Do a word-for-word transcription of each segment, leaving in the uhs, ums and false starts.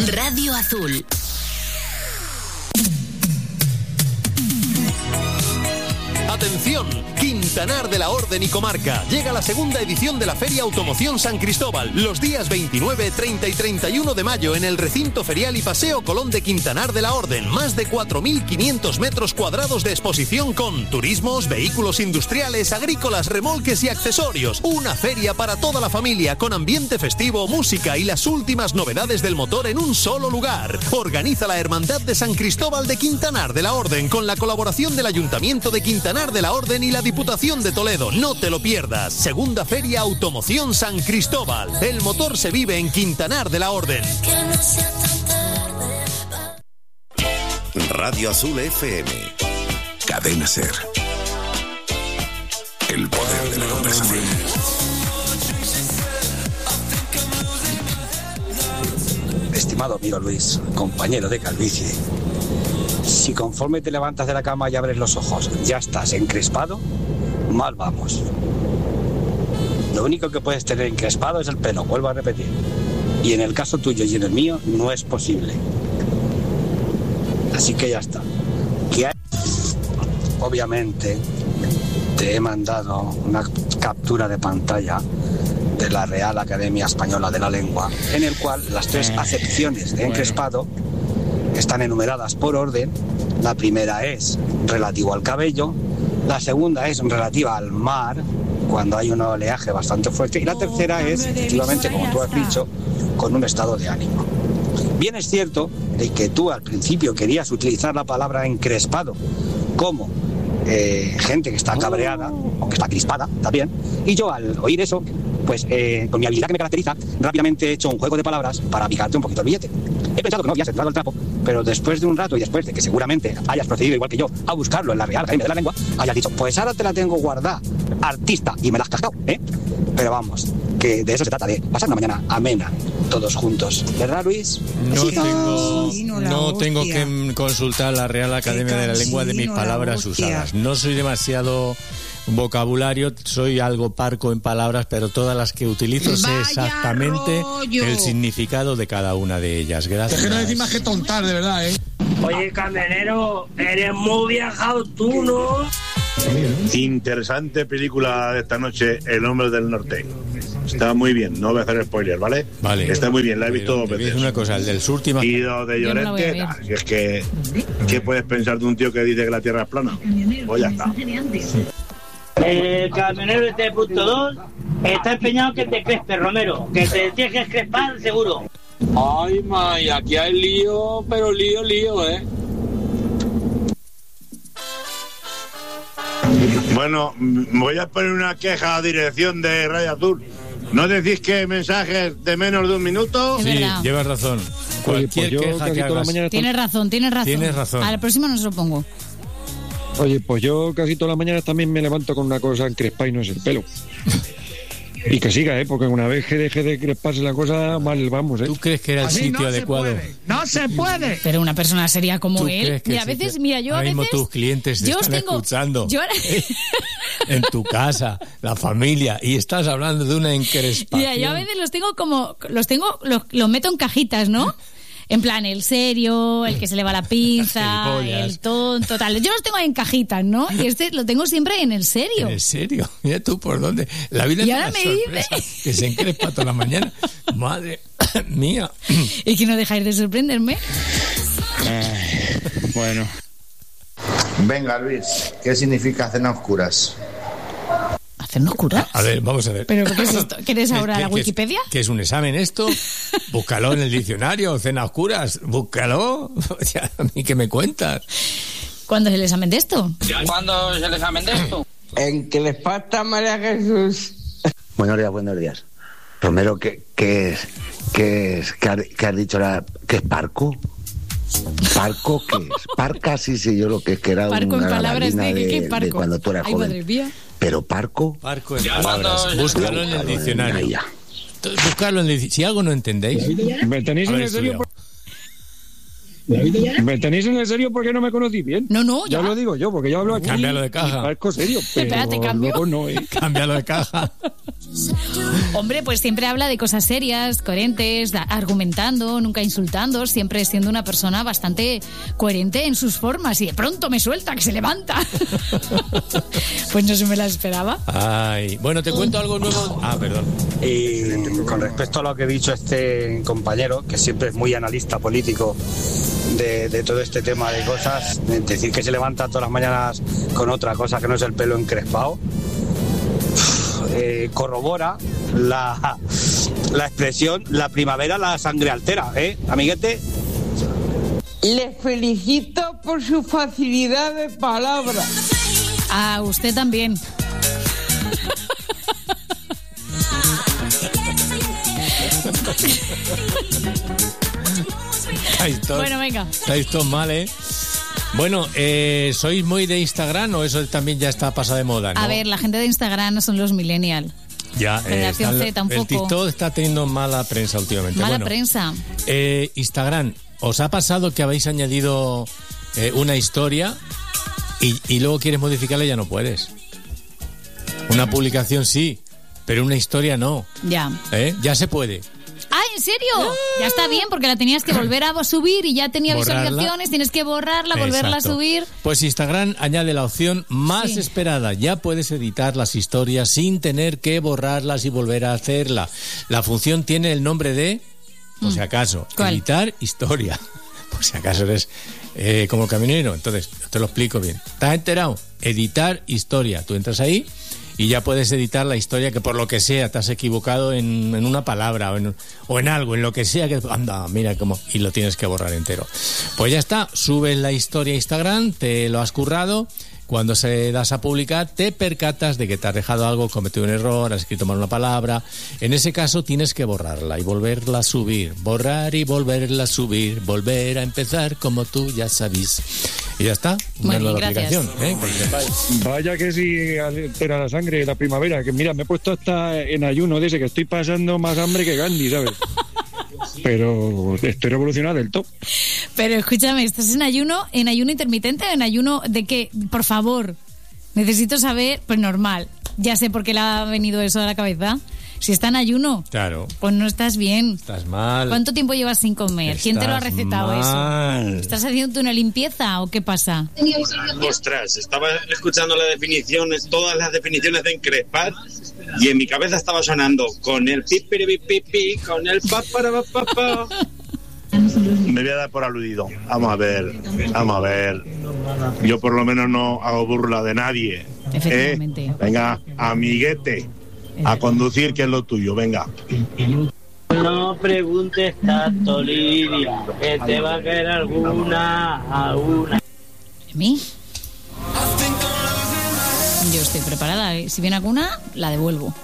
Radio Azul. Atención, Quintanar de la Orden y Comarca. Llega la segunda edición de la Feria Automoción San Cristóbal, los días veintinueve, treinta y treinta y uno de mayo en el recinto ferial y paseo Colón de Quintanar de la Orden. Más de cuatro mil quinientos metros cuadrados de exposición con turismos, vehículos industriales, agrícolas, remolques y accesorios. Una feria para toda la familia con ambiente festivo, música y las últimas novedades del motor en un solo lugar. Organiza la Hermandad de San Cristóbal de Quintanar de la Orden con la colaboración del Ayuntamiento de Quintanar de la Orden y la Diputación de Toledo. No te lo pierdas. Segunda Feria Automoción San Cristóbal. El motor se vive en Quintanar de la Orden. Radio Azul F M. Cadena Ser. El poder de la conversación. Estimado amigo Luis, compañero de calvicie, si conforme te levantas de la cama y abres los ojos ya estás encrespado, mal vamos. Lo único que puedes tener encrespado es el pelo, vuelvo a repetir. Y en el caso tuyo y en el mío no es posible. Así que ya está. ¿Qué hay? Obviamente te he mandado una captura de pantalla de la Real Academia Española de la Lengua, en el cual las tres acepciones de encrespado están enumeradas por orden. La primera es relativo al cabello, la segunda es relativa al mar, cuando hay un oleaje bastante fuerte, y la tercera es, efectivamente, como tú has dicho, con un estado de ánimo. Bien es cierto de que tú al principio querías utilizar la palabra encrespado como eh, gente que está cabreada, o que está crispada también, y yo al oír eso, pues eh, con mi habilidad que me caracteriza, rápidamente he hecho un juego de palabras para picarte un poquito el billete. He pensado que no habías entrado al trapo, pero después de un rato y después de que seguramente hayas procedido igual que yo a buscarlo en la Real Academia de la Lengua, hayas dicho, pues ahora te la tengo guardada, artista, y me la has cascado, ¿eh? Pero vamos, que de eso se trata, de pasar una mañana amena todos juntos, ¿verdad, Luis? No Besitos. tengo, no tengo que consultar la Real Academia de la Lengua de mis palabras usadas. No soy demasiado vocabulario, soy algo parco en palabras, pero todas las que utilizo sé exactamente el significado de cada una de ellas. Gracias. Es que no decís más que tontar, de verdad, ¿eh? Oye, camionero, eres muy viajado tú, ¿no? Interesante película de esta noche, El Hombre del Norte. Está muy bien, no voy a hacer spoiler, ¿vale? Vale. Está muy bien, la he visto dos veces. Es una cosa, el del sur. Y lo de Llorente, no si es que, ¿qué puedes pensar de un tío que dice que la Tierra es plana? Pues ya está. El camionero este de punto dos está empeñado que te crespes, Romero, que te tienes que crespar seguro. Ay, may, aquí hay lío, pero lío, lío, ¿eh? Bueno, voy a poner una queja a dirección de Radio Azul. ¿No decís que mensajes de menos de un minuto? Sí, llevas razón. Cualquier Oye, pues queja que hagas. Tienes razón, tienes razón. Tienes razón. A la próxima no se lo pongo. Oye, pues yo casi todas las mañanas también me levanto con una cosa encrespada y no es el pelo. Y que siga, ¿eh? Porque una vez que deje de cresparse la cosa, mal vamos, ¿eh? ¿Tú crees que era el Así sitio no adecuado? Se puede, no se puede. Pero una persona seria como ¿Tú él. crees que Mira, a sí veces, que- mira, yo a ahora mismo veces. tus clientes te yo os están tengo- escuchando. yo ahora- En tu casa, la familia, y estás hablando de una encrespación. Mira, yo a veces los tengo como. Los tengo. Los, los meto en cajitas, ¿no? En plan, el serio, el que se le va la pinza, Gilipollas. el tonto, tal. Yo los tengo en cajitas, ¿no? Y este lo tengo siempre en el serio. ¿En serio? Mira tú por dónde. La vida Y es ahora una me dice- sorpresa que se encrespa toda la mañana. Madre mía. Y que no dejáis de sorprenderme. Bueno. Venga, Luis, ¿qué significa cena oscuras? ¿Hacernos curar? A ver, vamos a ver. ¿Pero qué es esto? ¿Quieres ahora ¿Qué- la qué es- Wikipedia? ¿Qué es un examen esto? Búscalo en el diccionario, cena oscuras, búscalo. Ya, ¿a mí qué me cuentas? ¿Cuándo es el examen de esto? ¿Cuándo es el examen de esto? En que les falta María Jesús. Buenos días, buenos días. Romero, ¿qué, qué es? ¿Qué es? ¿Qué, ha- qué has dicho? Ahora? ¿Qué es parco? ¿Parco qué es? Parca, sí, sí, yo lo que es que era Parco en una palabras gabardina de, ¿qué, qué de, parco? de cuando tú eras Ay, joven. madre mía. Pero parco... Parco en palabras. Búscalo en el diccionario. Ya. Buscarlo en el dic- Si algo no entendéis, ¿Me tenéis haber en el serio? estudiado. ¿Me tenéis en el serio porque no me conocí bien? No, no, ya. Ya lo digo yo, porque yo hablo aquí. Cámbialo de caja. Parezco serio, pero Espérate, cambio. luego no, ¿eh? Cámbialo de caja. Hombre, pues siempre habla de cosas serias, coherentes, da- argumentando, nunca insultando, siempre siendo una persona bastante coherente en sus formas y de pronto me suelta, que se levanta. Pues no se me la esperaba. Ay, bueno, te cuento algo nuevo. Ah, perdón. Y con respecto a lo que ha dicho este compañero, que siempre es muy analista político de, de todo este tema de cosas, de decir que se levanta todas las mañanas con otra cosa que no es el pelo encrespado, eh, corrobora la, la expresión la primavera la sangre altera, ¿eh, amiguete? Les felicito por su facilidad de palabra. A usted también. Estáis todos, Bueno, venga. estáis todos mal, ¿eh? Bueno, eh, ¿sois muy de Instagram o eso también ya está pasado de moda, no? A ver, la gente de Instagram son los millennials. Ya, Generación están- Z, un el poco. TikTok está teniendo mala prensa últimamente. Mala Bueno, prensa. eh, Instagram, ¿os ha pasado que habéis añadido eh, una historia y, y luego quieres modificarla y ya no puedes? Una publicación sí, pero una historia no. Ya. ¿Eh? Ya se puede. Ah, ¿en serio? Ya está bien, porque la tenías que volver a subir y ya tenía Borrarla. visualizaciones, tienes que borrarla, volverla Exacto. a subir. Pues Instagram añade la opción más Sí. esperada. Ya puedes editar las historias sin tener que borrarlas y volver a hacerla. La función tiene el nombre de, por si acaso, ¿Cuál? editar historia. Por si acaso eres eh, como camionero. Entonces, te lo explico bien. ¿Te has enterado? Editar historia. Tú entras ahí y ya puedes editar la historia que por lo que sea te has equivocado en, en una palabra o en, o en algo, en lo que sea que anda, mira cómo, y lo tienes que borrar entero. Pues ya está, subes la historia a Instagram, te lo has currado. Cuando se das a publicar, te percatas de que te has dejado algo, cometido un error, has escrito mal una palabra. En ese caso, tienes que borrarla y volverla a subir. Borrar y volverla a subir. Volver a empezar como tú ya sabes. Y ya está. Una Muy bien, nueva gracias. aplicación. ¿eh? Que sepáis. Vaya que sí altera la sangre de la primavera. Que mira, me he puesto hasta en ayuno de ese que estoy pasando más hambre que Gandhi, ¿sabes? Pero estoy revolucionado del todo. Pero escúchame, ¿estás en ayuno? ¿En ayuno intermitente o en ayuno de qué? Por favor, necesito saber, pues normal. Ya sé por qué le ha venido eso a la cabeza. Si está en ayuno, Claro. pues no estás bien. Estás mal. ¿Cuánto tiempo llevas sin comer? ¿Quién te lo ha Estás recetado mal. eso? ¿Estás haciendo una limpieza o qué pasa? Ostras, estaba escuchando las definiciones, todas las definiciones de encrespar, y en mi cabeza estaba sonando con el pipiripipipi, con el paparapapapa. Me voy a dar por aludido. Vamos a ver, vamos a ver. Yo por lo menos no hago burla de nadie. ¿eh? Efectivamente. Venga, amiguete, a conducir, que es lo tuyo, venga. No preguntes tanto, Lidia, que te va a caer alguna a una. ¿De mí? Yo estoy preparada. ¿eh? Si viene alguna, la devuelvo.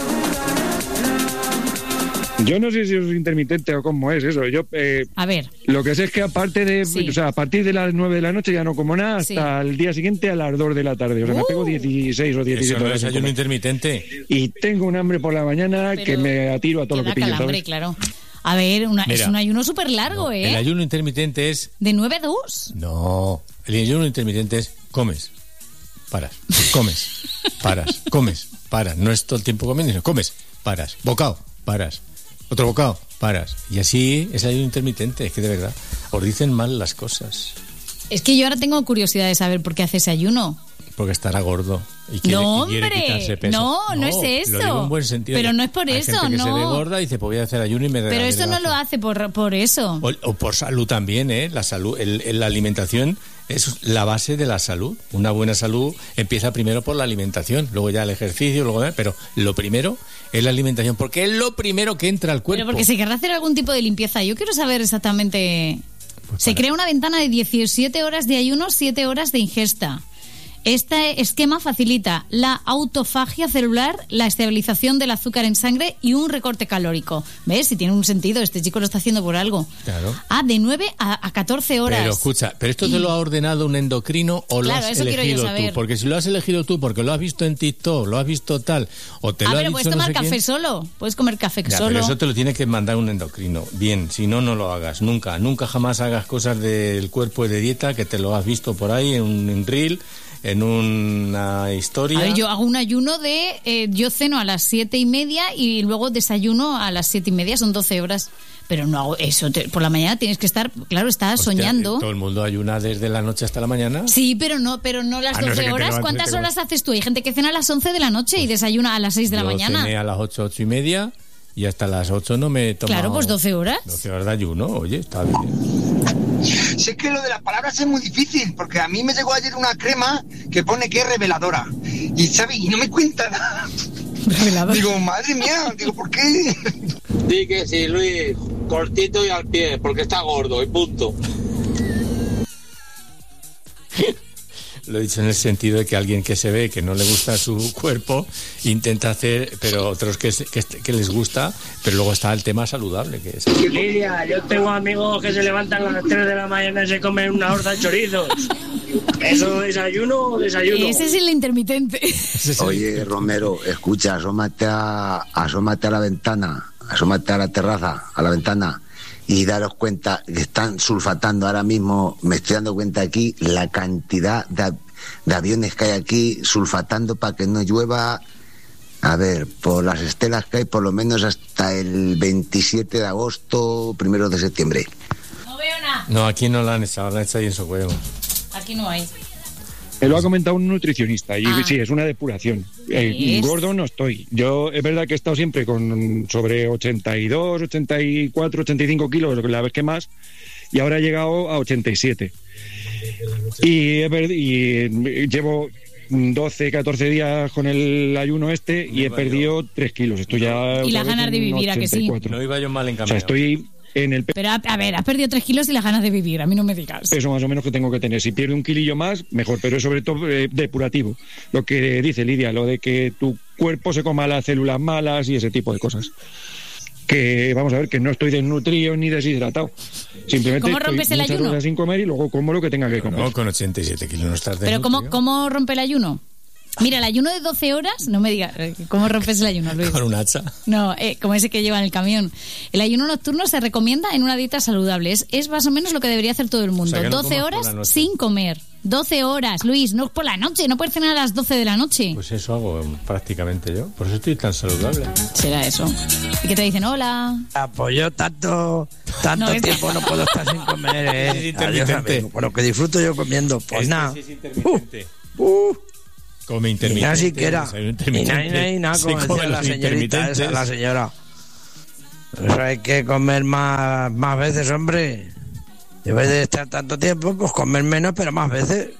Yo no sé si es intermitente o cómo es eso. Yo eh, A ver, lo que sé es que aparte de, Sí. o sea, a partir de las nueve de la noche ya no como nada hasta Sí. el día siguiente a las dos de la tarde. O sea, me Uh. pego dieciséis o Eso diecisiete no horas es sin ayuno comer. intermitente. Y tengo un hambre por la mañana Pero que me atiro a todo que lo que da pillo, calambre, ¿sabes? claro. A ver, una- es Mira. un ayuno súper largo, ¿eh? El ayuno intermitente es... De nueve a dos. No, el ayuno intermitente es comes, paras, comes, paras, comes, paras. No es todo el tiempo comiendo, sino comes, paras, bocado, paras, otro bocado, paras. Y así es el ayuno intermitente, es que de verdad os dicen mal las cosas. Es que yo ahora tengo curiosidad de saber por qué hace ese ayuno. Porque estará gordo y quiere, No, y quiere hombre, quitarse peso. no, no es eso. Lo digo en buen sentido. Pero no es por Hay eso, gente que no. se ve gorda y dice, pues voy a hacer ayuno y me Pero eso no lo hace por, por eso. O, o por salud también, ¿eh? La salud, el, el- la alimentación es la base de la salud. Una buena salud empieza primero por la alimentación, luego ya el ejercicio, luego, pero lo primero es la alimentación, porque es lo primero que entra al cuerpo. Pero porque se querrá hacer algún tipo de limpieza. Yo quiero saber exactamente... Pues se para- crea una ventana de diecisiete horas de ayuno, siete horas de ingesta. Este esquema facilita la autofagia celular, la estabilización del azúcar en sangre y un recorte calórico. ¿Ves? Si tiene un sentido, este chico lo está haciendo por algo. Claro. Ah, de nueve a catorce horas. Pero escucha, ¿pero esto te lo ha ordenado un endocrino o Claro, lo has eso quiero yo elegido saber. tú? Porque si lo has elegido tú, porque lo has visto en TikTok, lo has visto tal, o te Ah, lo ha pero dicho puedes no tomar sé café quién. solo. Puedes comer café Ya, solo. pero eso te lo tiene que mandar un endocrino. Bien, si no, no lo hagas. Nunca, nunca jamás hagas cosas del cuerpo y de dieta que te lo has visto por ahí en un en reel, en una historia. A ver, yo hago un ayuno de... Eh, yo ceno a las siete y media y luego desayuno a las siete y media, son doce horas. Pero no hago eso. Te, por la mañana tienes que estar... Claro, estás Hostia, soñando. ¿todo el mundo ayuna desde la noche hasta la mañana? Sí, pero no, pero no las A no ser doce que te horas. levantes, ¿Cuántas te horas haces tú? Hay gente que cena a las once de la noche y desayuna a las seis de la Yo mañana. cené a las ocho, ocho y media y hasta las ocho no me he tomado... Claro, pues doce horas. doce horas de ayuno, oye, está bien. Sé que lo de las palabras es muy difícil, porque a mí me llegó ayer una crema que pone que es reveladora. Y, ¿sabes? Y no me cuenta nada. Reveladora. Digo, madre mía, digo, ¿por qué? Di que sí, Luis, cortito y al pie, porque está gordo y punto. Lo he dicho en el sentido de que alguien que se ve que no le gusta su cuerpo intenta hacer, pero otros que, se- que, que les gusta, pero luego está el tema saludable, que es... Lidia, yo tengo amigos que se levantan a las tres de la mañana y se comen una horda de chorizos. ¿Eso desayuno o desayuno? Ese es el intermitente. Oye, Romero, escucha, asómate a, asómate a la ventana, asómate a la terraza, a la ventana, y daros cuenta que están sulfatando ahora mismo, me estoy dando cuenta aquí, la cantidad de, de aviones que hay aquí sulfatando para que no llueva. A ver, por las estelas que hay, por lo menos hasta el veintisiete de agosto, primero de septiembre. No veo nada. No, aquí no la han echado, la han echado ahí en su huevo. Aquí no hay. Me lo ha comentado un nutricionista y Ah. sí, es una depuración. Eh, ¿Es? gordo no estoy. Yo es verdad que he estado siempre con sobre ochenta y dos, ochenta y cuatro, ochenta y cinco kilos, la vez que más, y ahora he llegado a ochenta y siete. Y, es ver- y llevo doce, catorce días con el ayuno este y he perdido tres kilos. Estoy ya Y las otra vez ganas de en vivir, ¿a que sí? ochenta y cuatro. No iba yo mal O sea, encaminado. estoy en el Pero a, a ver, has perdido tres kilos y las ganas de vivir. A mí no me digas. peso más o menos que tengo que tener. Si pierdo un kilillo más, mejor, pero es sobre todo eh, depurativo. Lo que dice Lidia, lo de que tu cuerpo se coma las células malas y ese tipo de cosas. Que vamos a ver, que no estoy desnutrido ni deshidratado. Simplemente ¿Cómo estoy rompes el muchas ayuno? horas sin comer y luego como lo que tenga que comer. No, con ochenta y siete kilos no estás de Pero ¿cómo, nutrio. ¿cómo rompe el ayuno? Mira, el ayuno de doce horas, no me digas, eh, ¿cómo rompes el ayuno, Luis? Con un hacha. No, eh, como ese que lleva en el camión. El ayuno nocturno se recomienda en una dieta saludable. Es, es más o menos lo que debería hacer todo el mundo. O sea, que no doce comas por horas la noche. sin comer. doce horas, Luis, no por la noche, no puedes cenar a las doce de la noche. Pues eso hago prácticamente yo. Por eso estoy tan saludable. Será eso. Y que te dicen, hola. Pues yo tanto, tanto No, es- tiempo no puedo estar sin comer, Es ¿eh? intermitente. Adiós, amigo. Por lo que disfruto yo comiendo, pues Este nada. sí es intermitente. Uh, Come y intermitente. nada siquiera. desayuno Y nada, y nada, y nada, Se como come decía la los señorita esa, intermitentes. la señora. Eso hay que comer más, más veces, hombre. En vez de estar tanto tiempo, pues comer menos, pero más veces.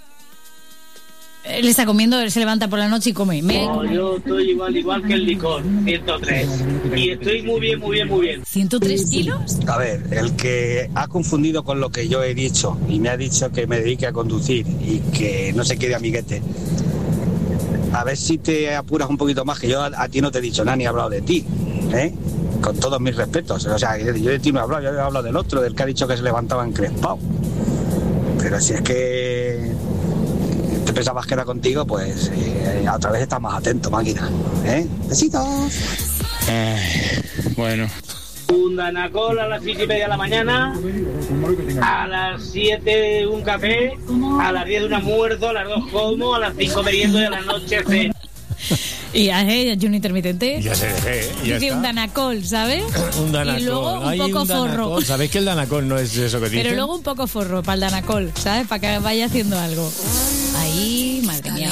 Él está comiendo, él se levanta por la noche y come. Me- No, yo estoy igual, igual que el licor, ciento tres. Y estoy muy bien, muy bien, muy bien. ¿ciento tres kilos? A ver, el que ha confundido con lo que yo he dicho y me ha dicho que me dedique a conducir y que no se quede amiguete, a ver si te apuras un poquito más, que yo a, a ti no te he dicho nada ni he hablado de ti, ¿eh? Con todos mis respetos. O sea, yo de ti no he hablado, yo he hablado del otro, del que ha dicho que se levantaba encrespado. Pero si es que te pensabas que era contigo, pues eh, otra vez estás más atento, máquina. ¿Eh? Besitos. Bueno. Un danacol a las seis y media de la mañana, a las siete un café, a las diez un almuerzo, a las dos como, a las cinco meriendo y a la noche cena. Y hace ayuno intermitente. Ya se dejé, ¿eh? Ya Dice está. un danacol, ¿sabes? Un danacol. Y luego un Hay poco un forro. danacol. ¿Sabéis que el danacol no es eso que dicen? Pero luego un poco forro para el danacol, ¿sabes? Para que vaya haciendo algo. Ahí, madre mía.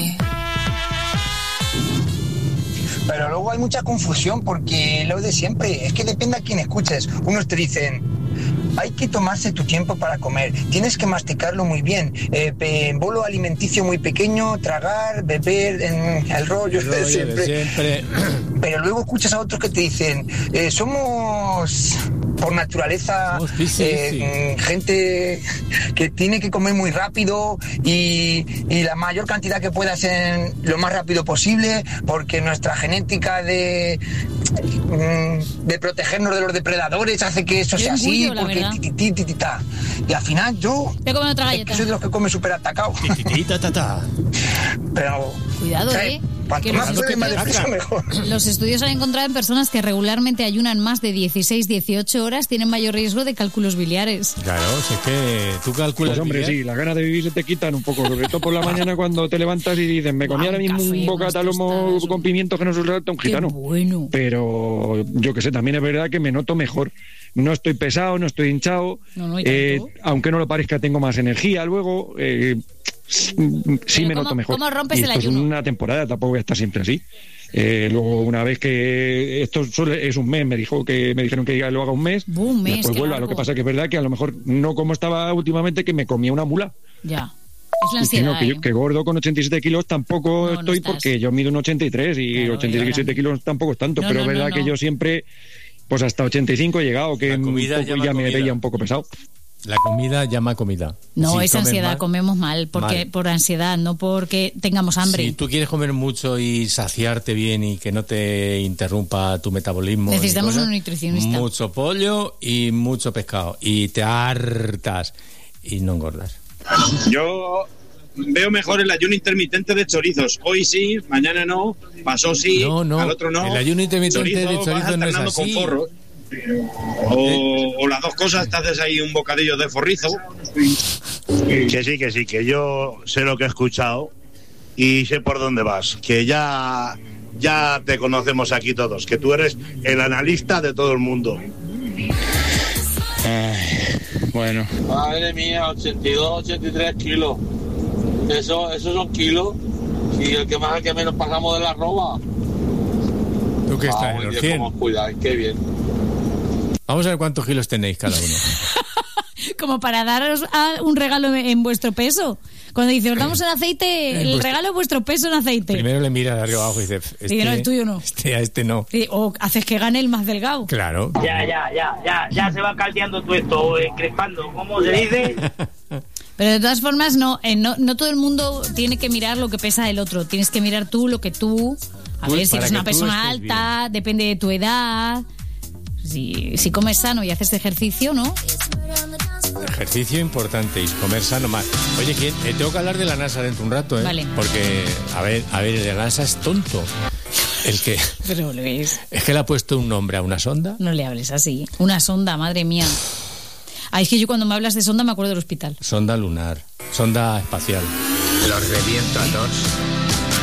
Pero luego hay mucha confusión porque lo de siempre, es que depende a quién escuches. Unos te dicen, hay que tomarse tu tiempo para comer, tienes que masticarlo muy bien, eh, pe- bolo alimenticio muy pequeño, tragar, beber, en el rollo, El rollo de siempre. siempre. Pero luego escuchas a otros que te dicen, eh, somos por naturaleza Oh, sí, sí, eh, sí. gente que tiene que comer muy rápido y, y la mayor cantidad que pueda ser lo más rápido posible, porque nuestra genética de mm, de protegernos de los depredadores hace que eso Qué sea así, orgullo, la porque verdad. ti, ti, ti, ti, ti, ta. Y al final yo Voy a comer otra es galleta. que soy de los que come súper atacado. Pero Cuidado, ¿sabes? ¿eh? Cuanto Que más los problema de estudios- peso, mejor. Los estudios han encontrado en personas que regularmente ayunan más de dieciséis dieciocho horas tienen mayor riesgo de cálculos biliares. Claro, si es que tú calculas. Pues hombre, biliar. sí, las ganas de vivir se te quitan un poco, sobre todo por la mañana cuando te levantas y dices, me comí ahora mismo un bocata de lomo con pimiento que no se trata un gitano. Bueno. Pero yo que sé, también es verdad que me noto mejor. No estoy pesado, no estoy hinchado. No, no, y eh, tanto. aunque no lo parezca, tengo más energía luego. Eh, sí Pero me ¿cómo- noto mejor. cómo rompes Y el esto es ayuno? una temporada, tampoco voy a estar siempre así. Eh, luego, una vez que esto solo es un mes, me dijo que me dijeron que ya lo haga un mes. Un mes, después qué vuelvo. Lo largo. que pasa que es verdad que a lo mejor no como estaba últimamente, que me comía una mula. Ya. Es la Y que, no, ansiedad. que, yo- ¿eh? que gordo con ochenta y siete kilos tampoco No, no estoy, estás. porque yo mido un ochenta y tres y Claro, ochenta y siete y kilos tampoco es tanto, No, pero no, es verdad no, que no. yo siempre, pues hasta ochenta y cinco he llegado, que un comida poco llama ya me comida. veía un poco pesado. La comida llama comida. No, Si es comes ansiedad, mal- comemos mal, porque Mal. por ansiedad, no porque tengamos hambre. Si tú quieres comer mucho y saciarte bien y que no te interrumpa tu metabolismo. Necesitamos ni cosas, un nutricionista. Mucho pollo y mucho pescado. Y te hartas y no engordas. Yo veo mejor el ayuno intermitente de chorizos. Hoy sí, mañana no, pasó sí, No, no, al otro no. el ayuno intermitente de vas chorizo no es alternando así. con forros. O, o las dos cosas, te haces ahí un bocadillo de forrizo. Que sí, que sí, que yo sé lo que he escuchado y sé por dónde vas. Que ya, ya te conocemos aquí todos, que tú eres el analista de todo el mundo. Bueno. Madre mía, ochenta y dos, ochenta y tres kilos. Eso, esos son kilos. Y el que más, el que menos pasamos de la roba. ¿Tú qué estás? Ah, ¿En muy los bien, cien? cómo os cuidáis, qué bien. Vamos a ver cuántos kilos tenéis cada uno. Como para daros a- un regalo en vuestro peso. Cuando dice, os damos el aceite, En el vuestro- regalo es vuestro peso en aceite. Primero le mira de arriba abajo y dice, este, Y no, el tuyo no. Este, a este no. Sí, o haces que gane el más delgado. Claro. Ya, ya, ya, ya, ya se va caldeando todo esto, eh, crespando. ¿Cómo se dice? Pero de todas formas, no, eh, no, no todo el mundo tiene que mirar lo que pesa el otro. Tienes que mirar tú lo que tú... A Tú, ver, si para eres que una tú persona estés alta, depende de tu edad. Si, si comes sano y haces ejercicio, ¿no? Ejercicio importante y comer sano más. Oye, ¿quién? Eh, tengo que hablar de la NASA dentro de un rato, ¿eh? Vale. Porque, a ver, a ver, el de la NASA es tonto. El que... Pero Luis, Es que le ha puesto un nombre a una sonda. no le hables así. Una sonda, madre mía. Ay, es que yo cuando me hablas de sonda me acuerdo del hospital. Sonda lunar. Sonda espacial. Los reviento a todos.